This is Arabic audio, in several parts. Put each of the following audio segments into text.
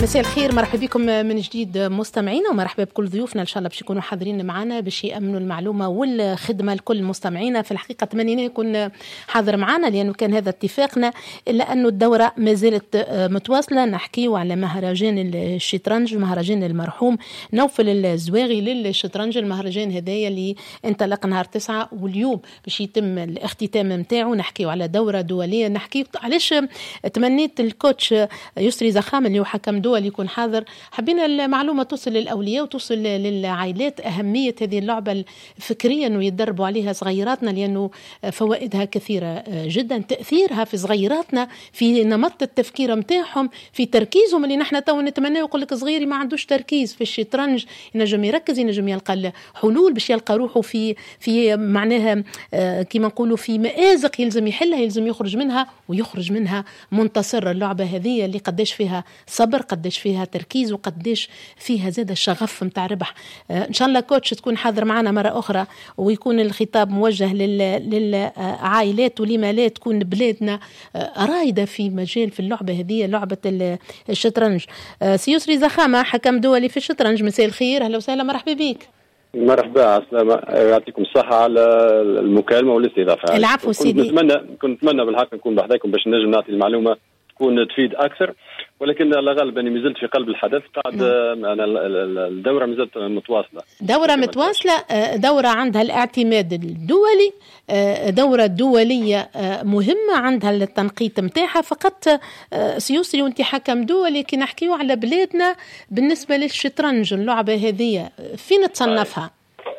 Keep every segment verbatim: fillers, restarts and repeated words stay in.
مساء الخير، مرحبا بكم من جديد مستمعينا، ومرحبا بكل ضيوفنا ان شاء الله باش يكونوا حاضرين معنا باش يامنوا المعلومه والخدمه لكل مستمعينا. في الحقيقه تمنينا يكون حاضر معنا لانه كان هذا اتفاقنا، الا انه الدوره ما زالت متواصله. نحكيوا على مهرجان الشطرنج، مهرجان المرحوم نوفل الزواغي للشطرنج. المهرجان هذايا اللي انطلق نهار تسعة واليوم باش يتم الاختتام نتاعو. نحكيوا على دوره دوليه، نحكي علاش تمنيت الكوتش يسري زخام اللي هو حكم دولي يكون حاضر. حبينا المعلومة توصل للأولياء وتوصل للعائلات أهمية هذه اللعبة فكريا انه يتدربوا عليها صغيراتنا، لأنه فوائدها كثيرة جدا، تأثيرها في صغيراتنا في نمط التفكير متاعهم، في تركيزهم اللي نحن تو نتمنى. يقول لك صغيري ما عندوش تركيز في الشطرنج، ينجم يركز، ينجم يلقى حلول باش يلقى روحه في في معناها كما نقولوا في مآزق يلزم يحلها، يلزم يخرج منها ويخرج منها منتصر. اللعبة هذه اللي قداش فيها صبر، قداش فيها تركيز، وقداش فيها زاد الشغف متاع ربح. آه ان شاء الله كوتش تكون حاضر معنا مره اخرى، ويكون الخطاب موجه للعائلات ولما لا تكون بلادنا آه رايده في مجال في اللعبه هذه، لعبه الشطرنج. آه سيسري زخامه حكم دولي في الشطرنج، مساء الخير، اهلا وسهلا، مرحبا بك. مرحبا، عسلامة، يعطيكم الصحة على المكالمة والاستضافة. العفو سيدي. كنت نتمنى كنت نتمنى بالحق نكون بحذاكم باش نجم نعطي المعلومة تكون تفيد أكثر، ولكن على غالب أني مازلت في قلب الحدث. قاعد أنا الدورة مازلت متواصلة، دورة متواصلة، دورة عندها الاعتماد الدولي، دورة دولية مهمة عندها التنقيط متاعها. فقط سيسري وانت حكم دولي كي نحكيو على بلادنا بالنسبة للشطرنج، اللعبة هذه فين تصنفها؟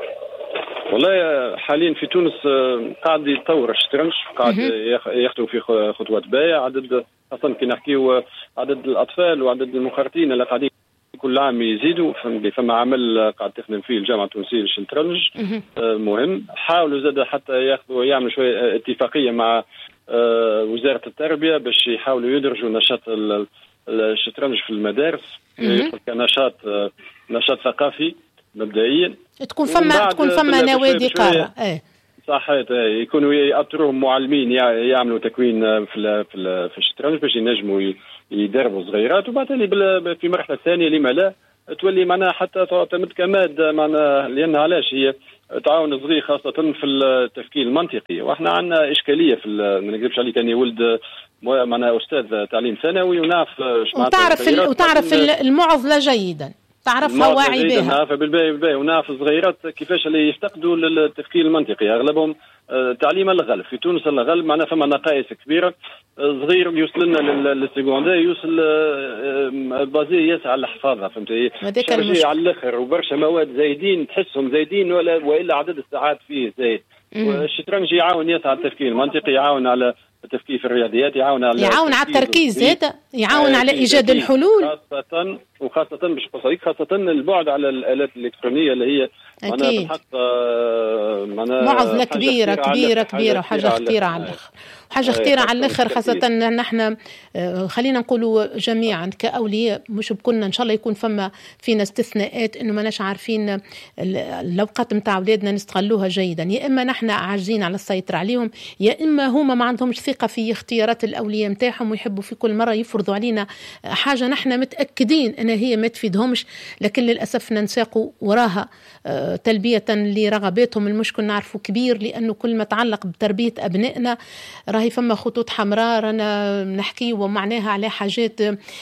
والله حاليا في تونس قاعد يتطور الشطرنج، قاعد يخطو في خطوات باهية. عدد خاصة كي نحكيو عدد الأطفال وعدد المنخرطين اللي قاعدين كل عام يزيدوا. فما عمل قاعد تخدم فيه الجامعة التونسية للشطرنج مهم. حاولوا زاد حتى ياخذوا يعملوا شوية اتفاقية مع وزارة التربية باش يحاولوا يدرجوا نشاط الشطرنج في المدارس، يدخل كنشاط نشاط ثقافي مبدئيا. تكون فما تكون فما نوادي قارة، ايه صحيح، يكونوا يأطروهم معلمين يعملوا تكوين في في الشطرنج باش ينجموا يدربوا صغيرات، وبعدين في مرحلة ثانية لما لا تولي معناها حتى تعتمد كمادة معناها، لأن علاش هي تعاون صغير خاصة في التفكير المنطقي. واحنا عندنا إشكالية في، ما نكذبش عليك، أني ولد معناها أستاذ تعليم ثانوي ونعرف وتعرف وتعرف المعضلة جيدا، تعرفها واعي بها. نعرفها بالباهي بالباهي، ونعرف الصغيرات كيفاش اللي يفتقدوا للتفكير المنطقي. اغلبهم تعليم الغلب في تونس، الغلب معناها فما نقائص كبيره. صغير يوصل لنا للسيكوندير يوصل بازي يسعى على الحفاظه، فهمتي، شارجي على الاخر وبرشا مواد زايدين، تحسهم زايدين ولا والا عدد الساعات فيه زايد. والشطرنج يعاون يسعى على التفكير المنطقي، يعاون على التفكير في الرياضيات، يعاون على يعاون على التركيز، هذا يعاون على ايجاد الحلول، خاصه وخاصه باش نقصدك خاصه البعد على الالات الالكترونيه اللي هي معناها بالحق معناها معضله كبيره كبيره كبيره وحاجه خطيره على الاخر، حاجه خطيره على الاخر. خاصه نحن خلينا نقولوا جميعا كاولياء، مش بكلنا ان شاء الله يكون فما فينا استثناءات، انه ماناش عارفين الاوقات نتاع اولادنا نستغلوها جيدا. يا اما نحن عاجزين على السيطره عليهم، يا اما هما ما عندهمش ثقه في اختيارات الاولياء نتاعهم، ويحبوا في كل مره يفرضوا علينا حاجه نحن متاكدين ان هي ما تفيدهمش، لكن للاسف ننساقوا وراها تلبيه لرغباتهم. المشكل نعرفه كبير، لانه كل ما تعلق بتربيه ابنائنا راهي فما خطوط حمراء رانا نحكي ومعناها على حاجات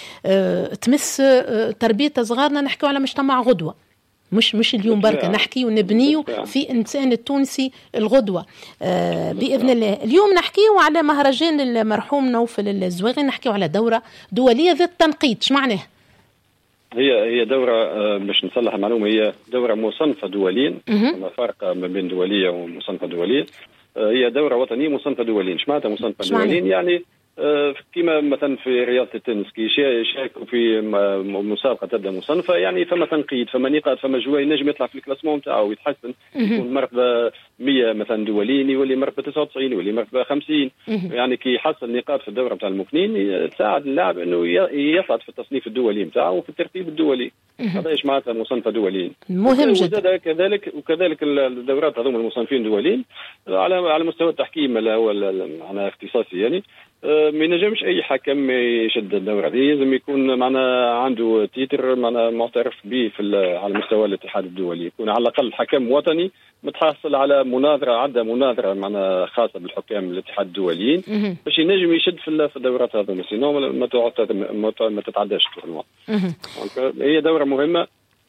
تمس تربيه صغارنا. نحكي على مجتمع غدوه، مش مش اليوم بركة، نحكي ونبنيه في إنسان التونسي الغدوة آه بإذن الله. اليوم نحكي على مهرجان المرحوم نوفل الزواغي، نحكي على دورة دولية ذات تنقيط. شو معناها؟ هي هي دورة باش نصلح المعلومة، هي دورة مصنفة دوليا، ما فرق ما بين دولية ومصنفة دوليا. هي دورة وطنية مصنفة دوليا. ايش معناتها مصنفة دوليا؟ يعني كما مثلا في رياضة التنس كي يشاركوا في مسابقة تبدا مصنفة، يعني فما تنقيد، فما نقاط، فما جوي نجم يطلع في الكلاسمون نتاعو ويتحسن، يكون مرتبة مية مثلا دوليين، يولي مرتبة تسعة وتسعين، يولي مرتبة خمسين. يعني كي يحصل نقاط في الدورة نتاع المكنين تساعد اللاعب انه يصعد في التصنيف الدولي نتاعو وفي الترتيب الدولي. هذا ايش معناتها مصنفة دوليين، مهم جدا. كذلك وكذلك الدورات هذوما المصنفين دوليين على على مستوى التحكيم اللي هو انا اختصاصي، يعني ما ينجمش اي حكم يشد الدوره دي، لازم يكون معنا عنده تيتر معنا معترف به في على مستوى الاتحاد الدولي، يكون على الاقل حكم وطني متحصل على مناظره عده مناظره معنا خاصه بالحكام الاتحاد الدوليين باش ينجم يشد في الدورات هذوما، سينو ما ما تتعداش التورنوا. هي دوره مهمه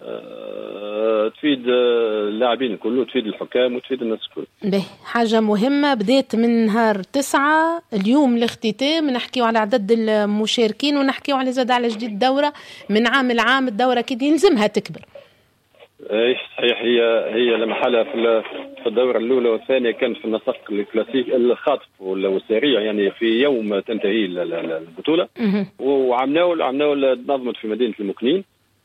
أه تفيد اللاعبين الكل وتفيد الحكام وتفيد الناس الكل. به حاجه مهمه بدات من نهار تسعة اليوم الاختتام، نحكيو على عدد المشاركين ونحكيو على زاد على جديد الدوره من عام لعام، الدوره كي يلزمها تكبر. اي صحيح، هي هي لمحلها في في الدوره الاولى والثانيه كانت في النسق الكلاسيك الخاطف والسريع، يعني في يوم تنتهي البطوله، وعملناو عملناو نظمت في مدينه المكنين،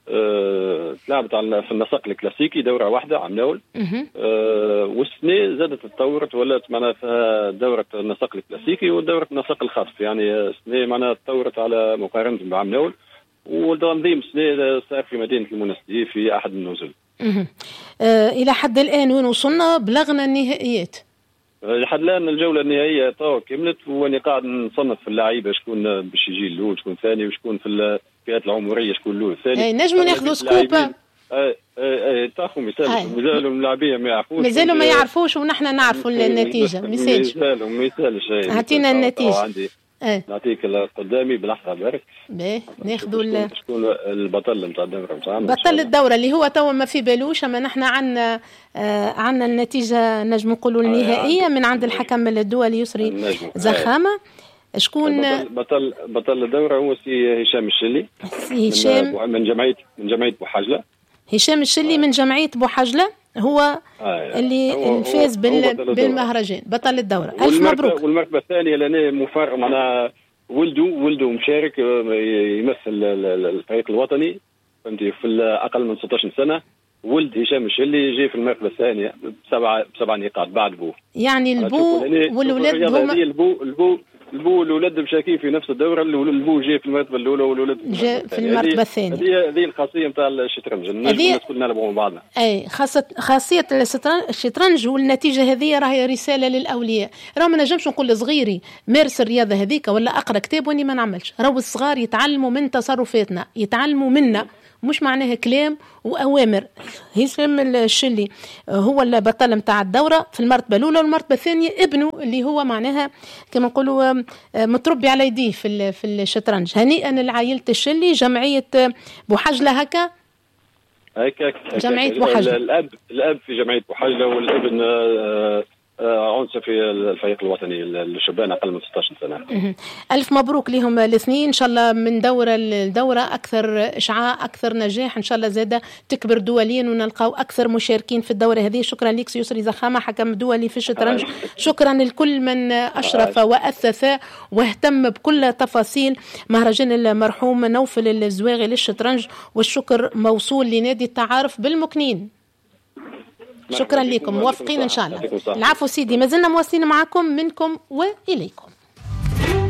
أه لعبت على في النسق الكلاسيكي دوره واحده عملناول، أه والسنه زادت تطورت ولات معناها فيها دوره النسق الكلاسيكي ودوره النسق الخاطف، يعني السنه معناها تطورت على مقارنه بعملناول، وتنظيم السنه صار في مدينه المنستي في احد النزل. أه الى حد الان وين وصلنا؟ بلغنا النهائيات لحد الان الجوله النهائيه تو كملت، واني قاعد نصنف في اللعيبه شكون باش يجي الاول شكون ثاني وشكون في الفئات العمريه شكون الاول ثاني. اي نجموا ناخذوا سكوبه. اي اي تاخذوا مثال مازالوا اللاعبين ما يعرفوش، مازالوا ما يعرفوش ونحن نعرفوا النتيجه. مثالش مازالوا ما يسالش. اعطينا النتيجه. عندي ايه نعطيك قدامي بلحظه برك. باهي ناخذوا شكون البطل نتاع الدوره نتاعنا. بطل الدوره اللي هو تو ما في بالوش، اما نحن عندنا آه عندنا النتيجه نجم نقولوا النهائيه من عند الحكم الدولي يسري زخامه. شكون بطل بطل الدوره؟ هو سي هشام الشلي. سي هشام من جمعيه من جمعيه بوحجله. هشام الشلي آه. من جمعيه بوحجله هو آه. اللي هو فاز بال... بالمهرجان بطل الدوره. الف مبروك. والمرتبه الثانيه لانه مفرغ معناها ولده ولده مشارك يمثل الفريق الوطني فهمتي في اقل من ستة عشر سنه. ولد هشام الشلي جاي في المرتبه الثانيه بسبعه بسبع نقاط بعد بو، يعني البو والولاد هما البو البو البو والولد مشاركين في نفس الدوره، البو جاي في المرتبه الاولى والولد جاء في المرتبه الثانيه. هذه هذه الخاصيه نتاع الشطرنج، الناس كلنا نلعبوا مع بعضنا. اي خاصه خاصيه الشطرنج، والنتيجه هذه راهي رساله للاولياء. راه ما نجمش نقول صغيري مارس الرياضه هذيك ولا اقرا كتاب واني ما نعملش، راهو الصغار يتعلموا من تصرفاتنا، يتعلموا منا، مش معناها كلام وأوامر. هشام الشلي هو البطل متاع الدورة في المرتبة الأولى، والمرتبة الثانية ابنه اللي هو معناها كما نقولوا متربي على يديه في في الشطرنج. هنيئا لعائلة الشلي. جمعية بوحجلة هكا هكا جمعية بوحجلة، الأب الأب في جمعية بوحجلة والابن عنصر في الفريق الوطني للشبان أقل من ستة عشر سنة. ألف مبروك لهم الاثنين، إن شاء الله من دورة لدورة أكثر إشعاع أكثر نجاح، إن شاء الله زادة تكبر دوليا ونلقاو أكثر مشاركين في الدورة هذه. شكرا لك يسري زخامة حكم دولي في الشطرنج. شكرا لكل من أشرف وأثث واهتم بكل تفاصيل مهرجان المرحوم نوفل الزواغي للشطرنج، والشكر موصول لنادي التعارف بالمكنين. شكرا لكم، موفقين إن شاء الله. العفو سيدي، ما زلنا مواصلين معكم منكم وإليكم.